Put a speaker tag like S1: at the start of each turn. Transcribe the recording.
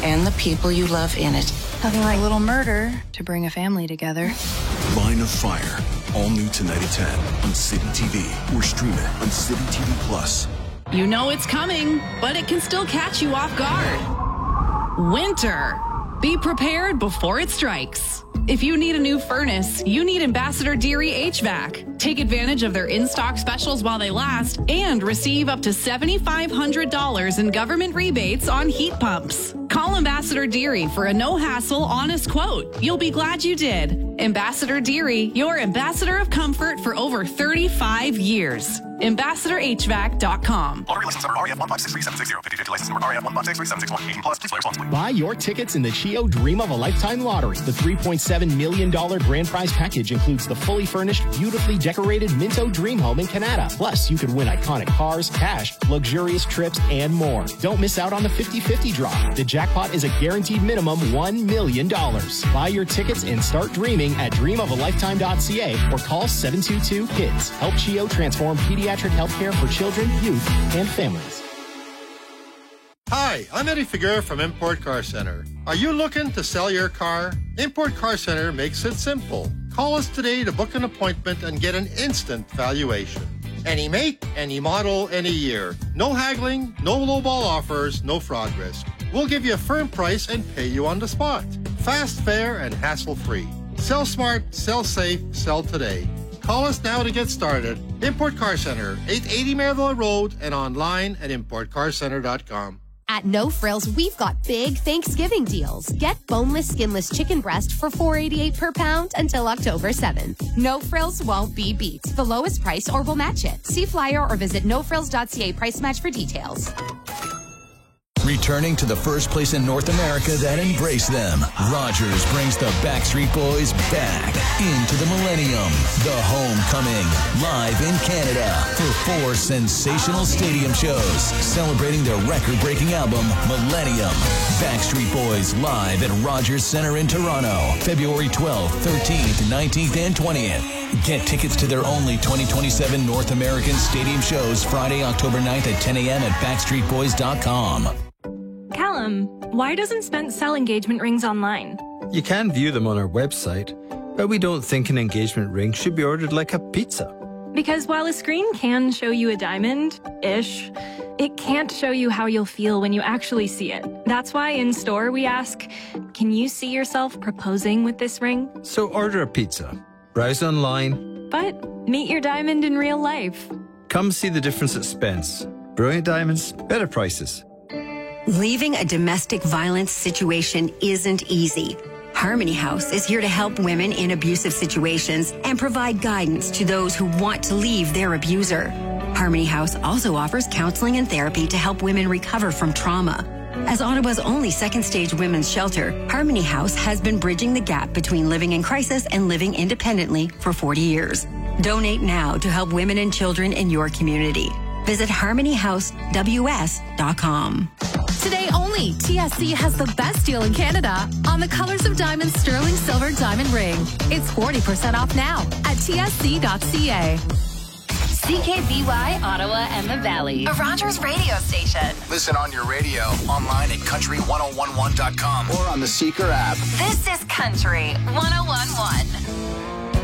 S1: and the people you love in it.
S2: Nothing like a little murder to bring a family together.
S3: Line of Fire. All new tonight at 10 on City TV or stream it on City TV Plus.
S4: You know it's coming, but it can still catch you off guard. Winter. Be prepared before it strikes. If you need a new furnace, you need Ambassador Deary HVAC. Take advantage of their in-stock specials while they last and receive up to $7,500 in government rebates on heat pumps. Call Ambassador Deary for a no-hassle, honest quote. You'll be glad you did. Ambassador Deary, your ambassador of comfort for over 35 years. AmbassadorHVAC.com.
S5: Lottery license number REF 1563760. 50/50 license number REF 1563761. 18 plus. Please play responsibly.
S6: Buy your tickets in the Chio Dream of a Lifetime Lottery. The $3.7 million grand prize package includes the fully furnished, beautifully decorated Minto Dream Home in Canada. Plus, you could win iconic cars, cash, luxurious trips, and more. Don't miss out on the 50/50 draw. The jackpot is a guaranteed minimum $1 million. Buy your tickets and start dreaming at dreamofalifetime.ca or call 722-KIDS. Help Chio transform pediatric healthcare for children, youth, and families.
S7: Hi, I'm Eddie Figueroa from Import Car Center. Are you looking to sell your car? Import Car Center makes it simple. Call us today to book an appointment and get an instant valuation. Any make, any model, any year. No haggling, no lowball offers, no fraud risk. We'll give you a firm price and pay you on the spot. Fast, fair, and hassle-free. Sell smart, sell safe, sell today. Call us now to get started. Import Car Center, 880 Merivale Road, and online at importcarcenter.com.
S8: At No Frills, we've got big Thanksgiving deals. Get boneless, skinless chicken breast for $4.88 per pound until October 7th. No Frills won't be beat. The lowest price or we'll match it. See flyer or visit nofrills.ca price match for details.
S9: Returning to the first place in North America that embraced them, Rogers brings the Backstreet Boys back into the Millennium. The Homecoming, live in Canada for 4 sensational stadium shows celebrating their record-breaking album, Millennium. Backstreet Boys live at Rogers Centre in Toronto, February 12th, 13th, 19th, and 20th. Get tickets to their only 2027 North American stadium shows Friday, October 9th at 10 a.m. at backstreetboys.com.
S10: Callum, why doesn't Spence sell engagement rings online?
S11: You can view them on our website, but we don't think an engagement ring should be ordered like a pizza.
S10: Because while a screen can show you a diamond-ish, it can't show you how you'll feel when you actually see it. That's why in store we ask, can you see yourself proposing with this ring?
S11: So order a pizza, browse online,
S10: but meet your diamond in real life.
S11: Come see the difference at Spence. Brilliant diamonds, better prices.
S12: Leaving a domestic violence situation isn't easy. Harmony House is here to help women in abusive situations and provide guidance to those who want to leave their abuser. Harmony House also offers counseling and therapy to help women recover from trauma. As Ottawa's only second-stage women's shelter, Harmony House has been bridging the gap between living in crisis and living independently for 40 years. Donate now to help women and children in your community. Visit harmonyhousews.com.
S8: Today only, TSC has the best deal in Canada on the Colors of Diamond Sterling Silver Diamond Ring. It's 40% off now at tsc.ca.
S13: CKBY, Ottawa and the Valley. A Rogers radio station.
S5: Listen on your radio, online at country1011.com, or on the Seeker app.
S13: This is Country 1011.